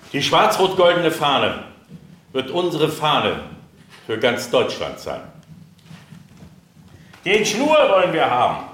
Die schwarz-rot-goldene Fahne wird unsere Fahne für ganz Deutschland sein. Den Schnur wollen wir haben.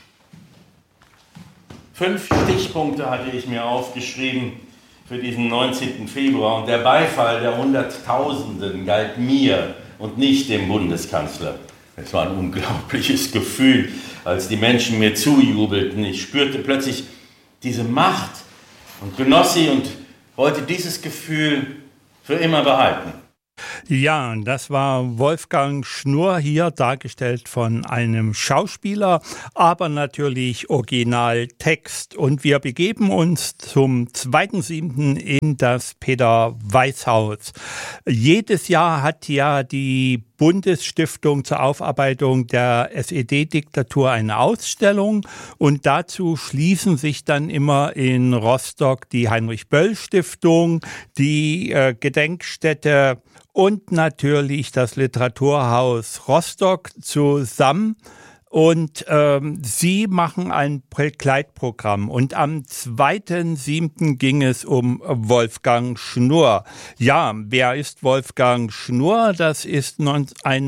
5 Stichpunkte hatte ich mir aufgeschrieben für diesen 19. Februar. Und der Beifall der Hunderttausenden galt mir und nicht dem Bundeskanzler. Es war ein unglaubliches Gefühl, als die Menschen mir zujubelten. Ich spürte plötzlich diese Macht und genoss sie und wollte dieses Gefühl für immer behalten. Ja, das war Wolfgang Schnurr, hier dargestellt von einem Schauspieler, aber natürlich Originaltext. Und wir begeben uns zum 2.7. in das Peter-Weiß-Haus. Jedes Jahr hat ja die Bundesstiftung zur Aufarbeitung der SED-Diktatur eine Ausstellung und dazu schließen sich dann immer in Rostock die Heinrich-Böll-Stiftung, die Gedenkstätte und natürlich das Literaturhaus Rostock zusammen. Und sie machen ein Begleitprogramm. Und am 2.7. ging es um Wolfgang Schnurr. Ja, wer ist Wolfgang Schnurr? Das ist ein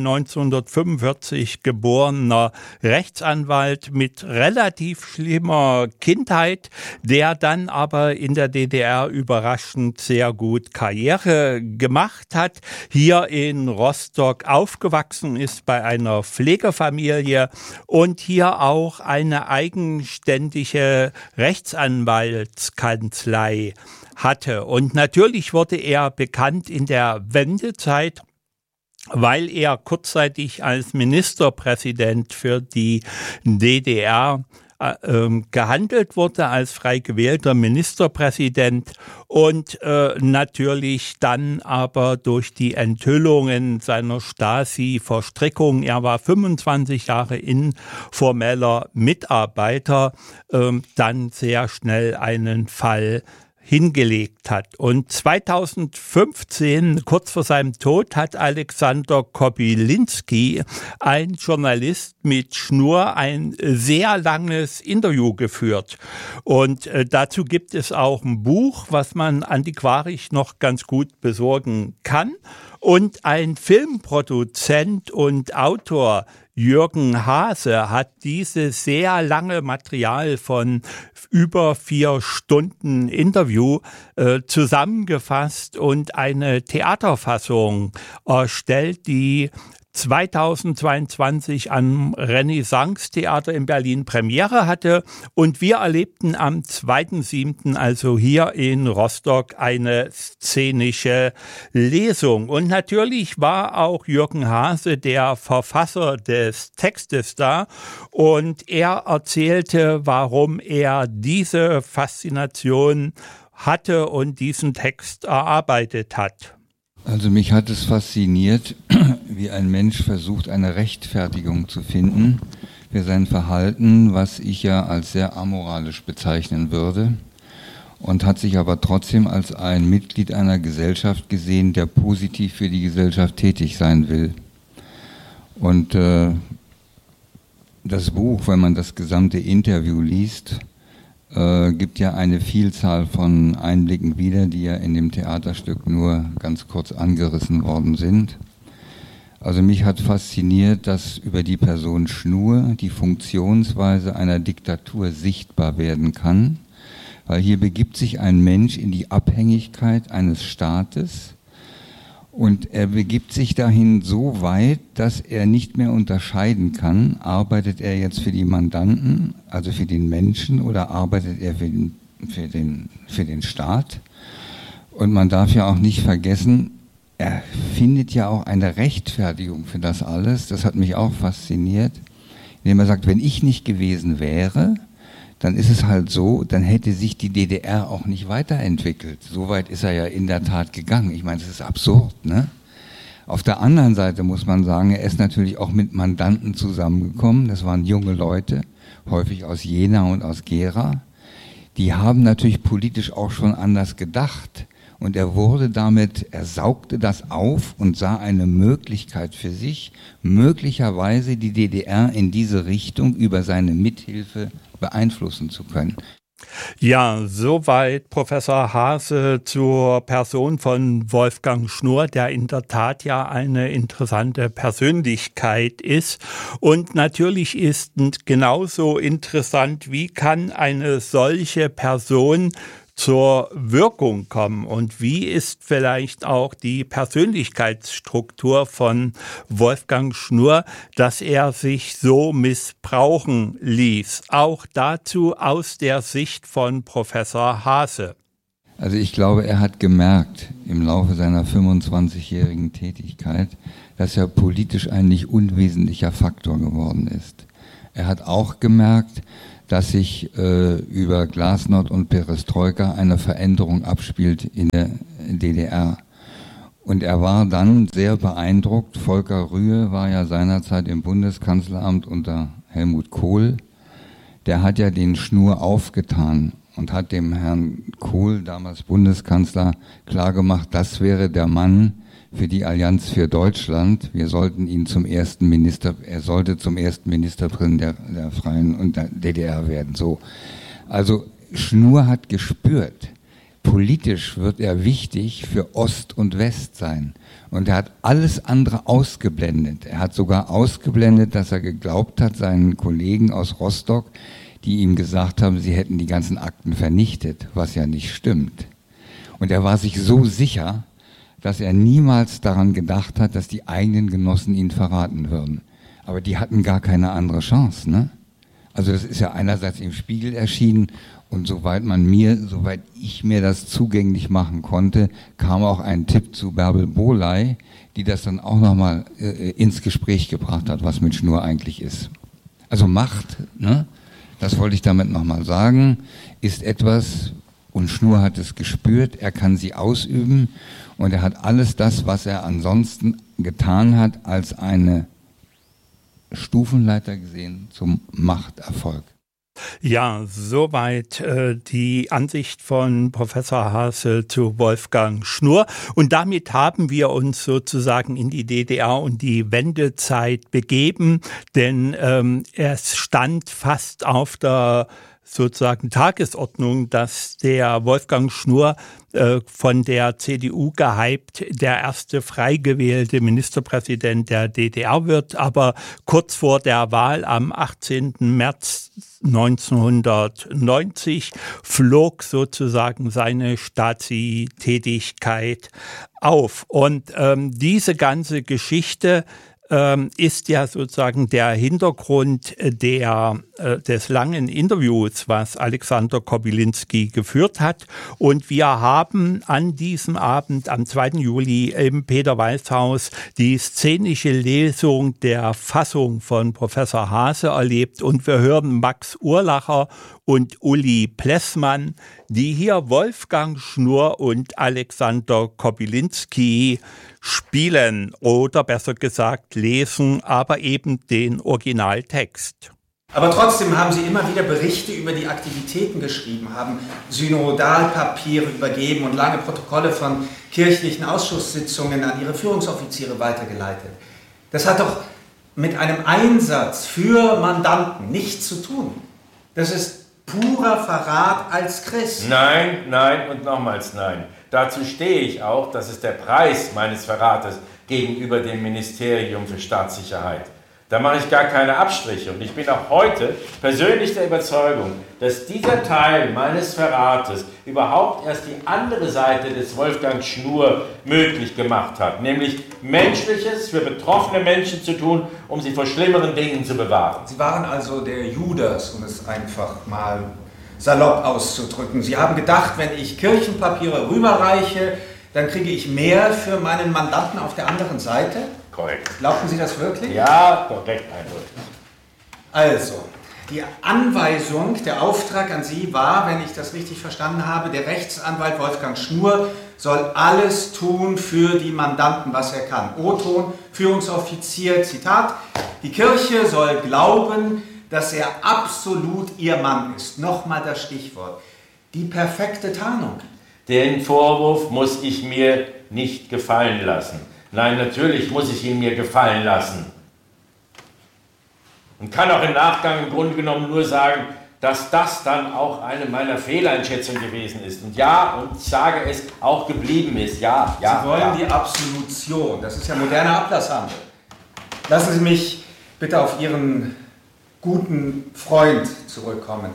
1945 geborener Rechtsanwalt mit relativ schlimmer Kindheit, der dann aber in der DDR überraschend sehr gut Karriere gemacht hat, hier in Rostock aufgewachsen ist bei einer Pflegefamilie und hier auch eine eigenständige Rechtsanwaltskanzlei hatte. Und natürlich wurde er bekannt in der Wendezeit, weil er kurzzeitig als Ministerpräsident für die DDR gehandelt wurde als frei gewählter Ministerpräsident und natürlich dann aber durch die Enthüllungen seiner Stasi-Verstrickung, er war 25 Jahre informeller Mitarbeiter, dann sehr schnell einen Fall hingelegt hat. Und 2015, kurz vor seinem Tod, hat Alexander Kobylinski, ein Journalist, mit Schnurr ein sehr langes Interview geführt. Und dazu gibt es auch ein Buch, was man antiquarisch noch ganz gut besorgen kann. Und ein Filmproduzent und Autor, Jürgen Hase, hat dieses sehr lange Material von über 4 Stunden Interview zusammengefasst und eine Theaterfassung erstellt, die 2022 am Renaissance-Theater in Berlin Premiere hatte und wir erlebten am 2.7., also hier in Rostock, eine szenische Lesung. Und natürlich war auch Jürgen Hase der Verfasser des Textes da und er erzählte, warum er diese Faszination hatte und diesen Text erarbeitet hat. Also mich hat es fasziniert, wie ein Mensch versucht, eine Rechtfertigung zu finden für sein Verhalten, was ich ja als sehr amoralisch bezeichnen würde, und hat sich aber trotzdem als ein Mitglied einer Gesellschaft gesehen, der positiv für die Gesellschaft tätig sein will. Und das Buch, wenn man das gesamte Interview liest, gibt ja eine Vielzahl von Einblicken wieder, die ja in dem Theaterstück nur ganz kurz angerissen worden sind. Also mich hat fasziniert, dass über die Person Schnurr die Funktionsweise einer Diktatur sichtbar werden kann, weil hier begibt sich ein Mensch in die Abhängigkeit eines Staates und er begibt sich dahin so weit, dass er nicht mehr unterscheiden kann, arbeitet er jetzt für die Mandanten, also für den Menschen, oder arbeitet er für den Staat. Und man darf ja auch nicht vergessen, er findet ja auch eine Rechtfertigung für das alles. Das hat mich auch fasziniert, indem er sagt, wenn ich nicht gewesen wäre, dann ist es halt so, dann hätte sich die DDR auch nicht weiterentwickelt. So weit ist er ja in der Tat gegangen. Ich meine, das ist absurd, ne? Auf der anderen Seite muss man sagen, er ist natürlich auch mit Mandanten zusammengekommen. Das waren junge Leute, häufig aus Jena und aus Gera. Die haben natürlich politisch auch schon anders gedacht. Und er saugte das auf und sah eine Möglichkeit für sich, möglicherweise die DDR in diese Richtung über seine Mithilfe beeinflussen zu können. Ja, soweit Professor Haase zur Person von Wolfgang Schnurr, der in der Tat ja eine interessante Persönlichkeit ist. Und natürlich ist genauso interessant, wie kann eine solche Person zur Wirkung kommen und wie ist vielleicht auch die Persönlichkeitsstruktur von Wolfgang Schnurr, dass er sich so missbrauchen ließ. Auch dazu aus der Sicht von Professor Haase. Also ich glaube, er hat gemerkt im Laufe seiner 25-jährigen Tätigkeit, dass er politisch ein nicht unwesentlicher Faktor geworden ist. Er hat auch gemerkt, dass sich über Glasnost und Perestroika eine Veränderung abspielt in der DDR. Und er war dann sehr beeindruckt. Volker Rühe war ja seinerzeit im Bundeskanzleramt unter Helmut Kohl. Der hat ja den Schnurr aufgetan und hat dem Herrn Kohl, damals Bundeskanzler, klargemacht, das wäre der Mann für die Allianz für Deutschland. Er sollte zum ersten Ministerpräsidenten der Freien und der DDR werden. So. Also Schnurr hat gespürt, politisch wird er wichtig für Ost und West sein. Und er hat alles andere ausgeblendet. Er hat sogar ausgeblendet, dass er geglaubt hat, seinen Kollegen aus Rostock, die ihm gesagt haben, sie hätten die ganzen Akten vernichtet, was ja nicht stimmt. Und er war sich so sicher, dass er niemals daran gedacht hat, dass die eigenen Genossen ihn verraten würden. Aber die hatten gar keine andere Chance, ne? Also das ist ja einerseits im Spiegel erschienen und soweit ich mir das zugänglich machen konnte, kam auch ein Tipp zu Bärbel Bohley, die das dann auch nochmal ins Gespräch gebracht hat, was mit Schnurr eigentlich ist. Also Macht, ne? Das wollte ich damit nochmal sagen, ist etwas, und Schnurr hat es gespürt, er kann sie ausüben und er hat alles das, was er ansonsten getan hat, als eine Stufenleiter gesehen zum Machterfolg. Ja, soweit die Ansicht von Professor Haase zu Wolfgang Schnurr. Und damit haben wir uns sozusagen in die DDR und die Wendezeit begeben, denn es stand fast auf der sozusagen Tagesordnung, dass der Wolfgang Schnurr von der CDU gehypt der erste frei gewählte Ministerpräsident der DDR wird. Aber kurz vor der Wahl am 18. März 1990 flog sozusagen seine Stasi-Tätigkeit auf. Und diese ganze Geschichte ist ja sozusagen der Hintergrund des langen Interviews, was Alexander Kobylinski geführt hat. Und wir haben an diesem Abend, am 2. Juli im Peter-Weiß-Haus, die szenische Lesung der Fassung von Professor Haase erlebt. Und wir hören Max Urlacher und Uli Plessmann, die hier Wolfgang Schnurr und Alexander Kobylinski spielen oder besser gesagt lesen, aber eben den Originaltext. Aber trotzdem haben Sie immer wieder Berichte über die Aktivitäten geschrieben, haben Synodalpapiere übergeben und lange Protokolle von kirchlichen Ausschusssitzungen an Ihre Führungsoffiziere weitergeleitet. Das hat doch mit einem Einsatz für Mandanten nichts zu tun. Das ist purer Verrat als Christ. Nein, nein und nochmals nein. Dazu stehe ich auch, das ist der Preis meines Verrates gegenüber dem Ministerium für Staatssicherheit. Da mache ich gar keine Abstriche und ich bin auch heute persönlich der Überzeugung, dass dieser Teil meines Verrates überhaupt erst die andere Seite des Wolfgang Schnurr möglich gemacht hat, nämlich Menschliches für betroffene Menschen zu tun, um sie vor schlimmeren Dingen zu bewahren. Sie waren also der Judas, um es einfach mal salopp auszudrücken. Sie haben gedacht, wenn ich Kirchenpapiere rüberreiche, dann kriege ich mehr für meinen Mandanten auf der anderen Seite? Korrekt. Glaubten Sie das wirklich? Ja, korrekt, eindeutig. Also, die Anweisung, der Auftrag an Sie war, wenn ich das richtig verstanden habe, der Rechtsanwalt Wolfgang Schnurr soll alles tun für die Mandanten, was er kann. O-Ton, Führungsoffizier, Zitat, die Kirche soll glauben, dass er absolut ihr Mann ist. Nochmal das Stichwort. Die perfekte Tarnung. Den Vorwurf muss ich mir nicht gefallen lassen. Nein, natürlich muss ich ihn mir gefallen lassen. Und kann auch im Nachgang im Grunde genommen nur sagen, dass das dann auch eine meiner Fehleinschätzungen gewesen ist. Und ja, und ich sage es, auch geblieben ist. Ja, ja. Sie wollen die Absolution. Das ist ja moderner Ablasshandel. Lassen Sie mich bitte auf Ihren guten Freund zurückkommen.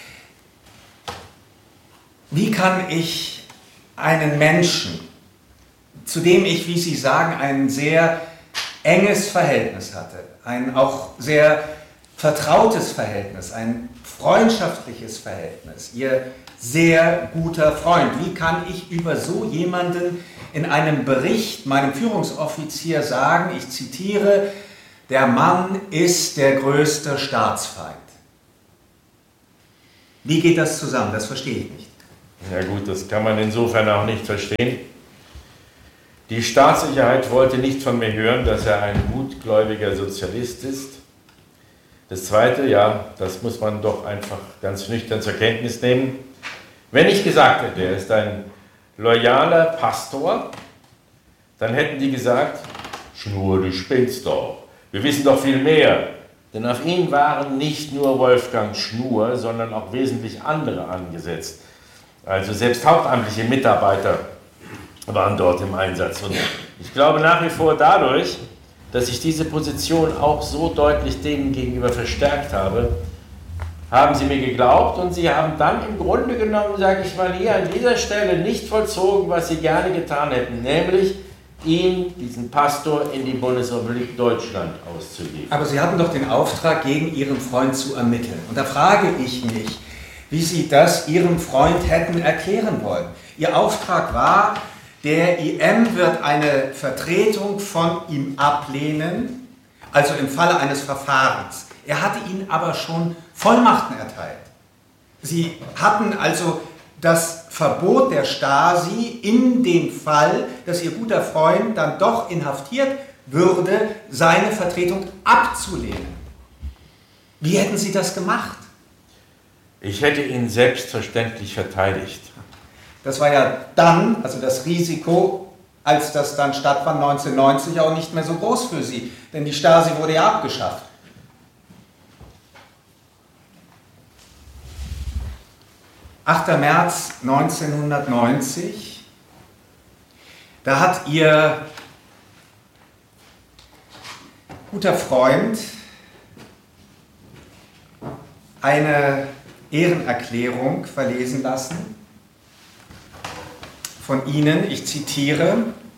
Wie kann ich einen Menschen, zu dem ich, wie Sie sagen, ein sehr enges Verhältnis hatte, ein auch sehr vertrautes Verhältnis, ein freundschaftliches Verhältnis, Ihr sehr guter Freund, wie kann ich über so jemanden in einem Bericht meinem Führungsoffizier sagen, ich zitiere, der Mann ist der größte Staatsfeind? Wie geht das zusammen? Das verstehe ich nicht. Ja gut, das kann man insofern auch nicht verstehen. Die Staatssicherheit wollte nicht von mir hören, dass er ein gutgläubiger Sozialist ist. Das Zweite, ja, das muss man doch einfach ganz nüchtern zur Kenntnis nehmen. Wenn ich gesagt hätte, er ist ein loyaler Pastor, dann hätten die gesagt, Schnur, du spinnst doch. Wir wissen doch viel mehr. Denn auf ihn waren nicht nur Wolfgang Schnur, sondern auch wesentlich andere angesetzt. Also selbst hauptamtliche Mitarbeiter waren dort im Einsatz. Und ich glaube nach wie vor dadurch, dass ich diese Position auch so deutlich denen gegenüber verstärkt habe, haben sie mir geglaubt und sie haben dann im Grunde genommen, sage ich mal, hier an dieser Stelle nicht vollzogen, was sie gerne getan hätten, nämlich ihn, diesen Pastor, in die Bundesrepublik Deutschland auszugeben. Aber Sie hatten doch den Auftrag, gegen Ihren Freund zu ermitteln. Und da frage ich mich, wie Sie das Ihrem Freund hätten erklären wollen. Ihr Auftrag war, der IM wird eine Vertretung von ihm ablehnen, also im Falle eines Verfahrens. Er hatte Ihnen aber schon Vollmachten erteilt. Sie hatten also das Verbot der Stasi in dem Fall, dass Ihr guter Freund dann doch inhaftiert würde, seine Vertretung abzulehnen. Wie hätten Sie das gemacht? Ich hätte ihn selbstverständlich verteidigt. Das war ja dann, also das Risiko, als das dann stattfand, 1990, auch nicht mehr so groß für Sie. Denn die Stasi wurde ja abgeschafft. »8. März 1990, da hat Ihr guter Freund eine Ehrenerklärung verlesen lassen von Ihnen, ich zitiere,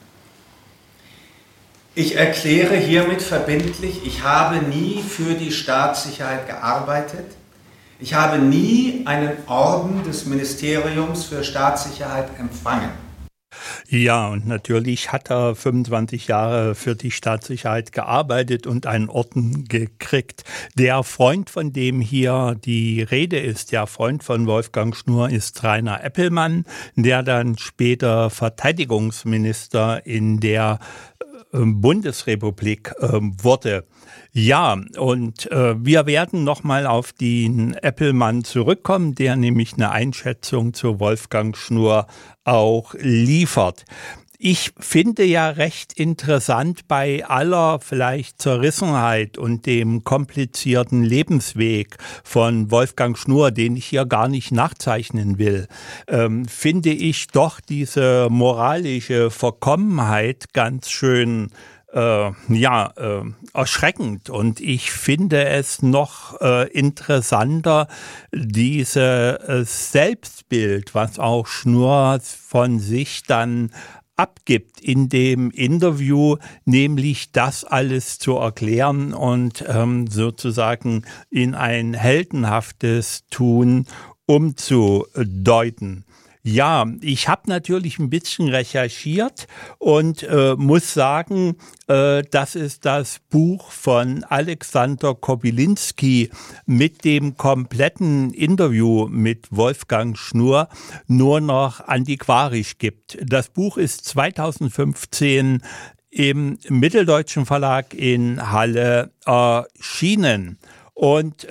ich erkläre hiermit verbindlich, ich habe nie für die Staatssicherheit gearbeitet, ich habe nie einen Orden des Ministeriums für Staatssicherheit empfangen. Ja, und natürlich hat er 25 Jahre für die Staatssicherheit gearbeitet und einen Orden gekriegt. Der Freund, von dem hier die Rede ist, der Freund von Wolfgang Schnur, ist Rainer Eppelmann, der dann später Verteidigungsminister in der Bundesrepublik wurde. Ja, und wir werden nochmal auf den Eppelmann zurückkommen, der nämlich eine Einschätzung zu Wolfgang Schnur auch liefert. Ich finde ja recht interessant bei aller vielleicht Zerrissenheit und dem komplizierten Lebensweg von Wolfgang Schnur, den ich hier gar nicht nachzeichnen will, finde ich doch diese moralische Verkommenheit ganz schön erschreckend, und ich finde es noch interessanter, dieses Selbstbild, was auch Schnur von sich dann abgibt in dem Interview, nämlich das alles zu erklären und sozusagen in ein heldenhaftes Tun umzudeuten. Ja, ich habe natürlich ein bisschen recherchiert und muss sagen, das ist das Buch von Alexander Kobylinski mit dem kompletten Interview mit Wolfgang Schnur nur noch antiquarisch gibt. Das Buch ist 2015 im Mitteldeutschen Verlag in Halle erschienen. Und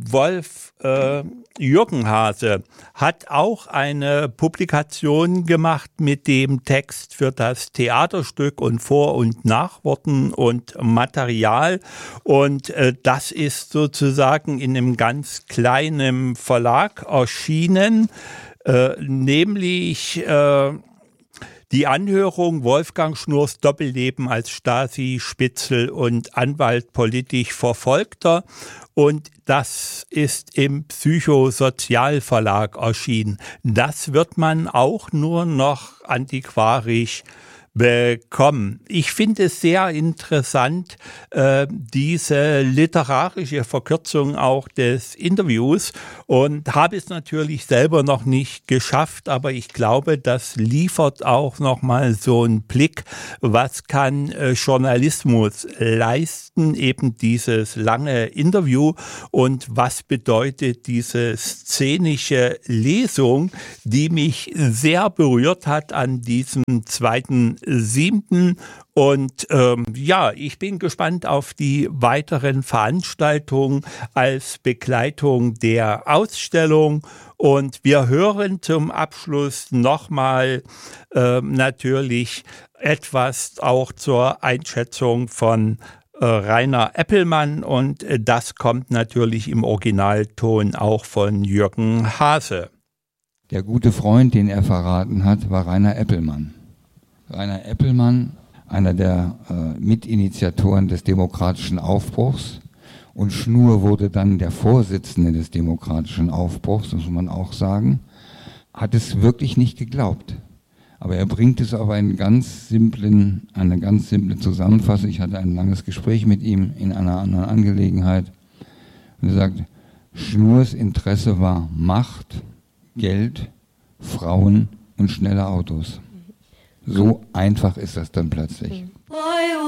Jürgen Haase hat auch eine Publikation gemacht mit dem Text für das Theaterstück und Vor- und Nachworten und Material. Und das ist sozusagen in einem ganz kleinen Verlag erschienen, nämlich die Anhörung Wolfgang Schnurrs Doppelleben als Stasi, Spitzel und Anwalt politisch Verfolgter. Und das ist im Psychosozialverlag erschienen. Das wird man auch nur noch antiquarisch bekommen. Ich finde es sehr interessant, diese literarische Verkürzung auch des Interviews, und habe es natürlich selber noch nicht geschafft, aber ich glaube, das liefert auch nochmal so einen Blick, was kann Journalismus leisten, eben dieses lange Interview, und was bedeutet diese szenische Lesung, die mich sehr berührt hat an diesem 2.7. Und ich bin gespannt auf die weiteren Veranstaltungen als Begleitung der Ausstellung. Und wir hören zum Abschluss nochmal natürlich etwas auch zur Einschätzung von Rainer Eppelmann, und das kommt natürlich im Originalton auch von Jürgen Haase. Der gute Freund, den er verraten hat, war Rainer Eppelmann. Rainer Eppelmann, einer der Mitinitiatoren des demokratischen Aufbruchs, und Schnur wurde dann der Vorsitzende des demokratischen Aufbruchs, muss man auch sagen, hat es wirklich nicht geglaubt. Aber er bringt es auf eine ganz simple Zusammenfassung. Ich hatte ein langes Gespräch mit ihm in einer anderen Angelegenheit. Und er sagt, Schnurs Interesse war Macht, Geld, Frauen und schnelle Autos. So einfach ist das dann plötzlich.